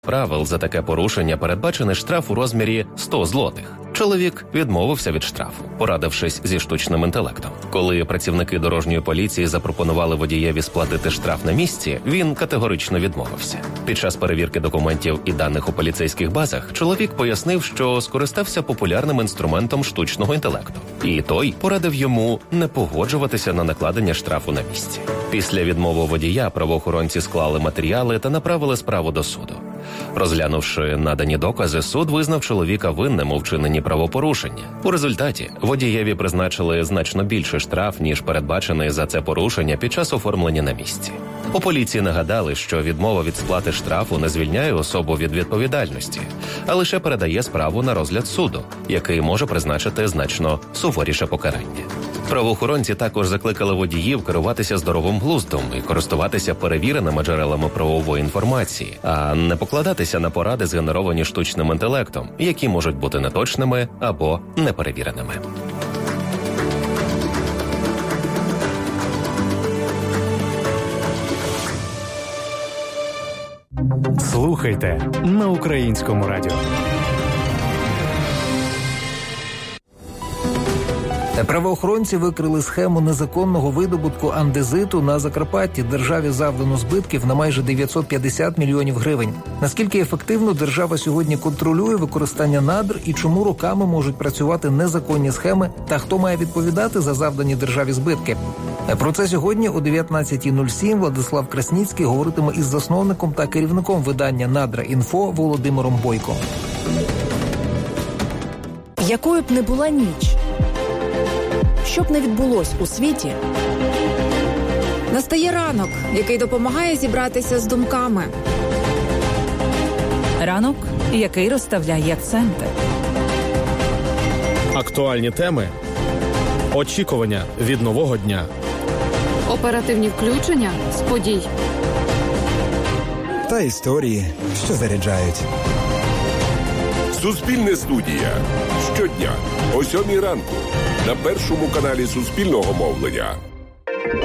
правил за таке порушення передбачений штраф у розмірі 100 злотих. Чоловік відмовився від штрафу, порадившись зі штучним інтелектом. Коли працівники дорожньої поліції запропонували водієві сплатити штраф на місці, він категорично відмовився. Під час перевірки документів і даних у поліцейських базах чоловік пояснив, що скористався популярним інструментом штучного інтелекту. І той порадив йому не погоджуватися на накладення штрафу на місці. Після відмови водія правоохоронці склали матеріали та направили справу до суду. Розглянувши надані докази, суд визнав чоловіка винним у вчиненні правопорушення. У результаті водієві призначили значно більший штраф, ніж передбачений за це порушення під час оформлення на місці. У поліції нагадали, що відмова від сплати штрафу не звільняє особу від відповідальності, а лише передає справу на розгляд суду, який може призначити значно суворіше покарання. Правоохоронці також закликали водіїв керуватися здоровим глуздом і користуватися перевіреними джерелами правової інформації, а не покладатися на поради, згенеровані штучним інтелектом, які можуть бути неточними або неперевіреними. Слухайте на Українському радіо. Правоохоронці викрили схему незаконного видобутку андезиту на Закарпатті. Державі завдано збитків на майже 950 мільйонів гривень. Наскільки ефективно держава сьогодні контролює використання надр і чому роками можуть працювати незаконні схеми та хто має відповідати за завдані державі збитки? Про це сьогодні о 19:07 Владислав Красніцький говоритиме із засновником та керівником видання «Надра.Інфо» Володимиром Бойко. Якою б не була ніч, що б не відбулось у світі, настає ранок, який допомагає зібратися з думками. Ранок, який розставляє акценти. Актуальні теми, очікування від нового дня. Оперативні включення з подій. Та історії, що заряджають. Суспільне студія. Щодня о 7:00 ранку на першому каналі Суспільного мовлення.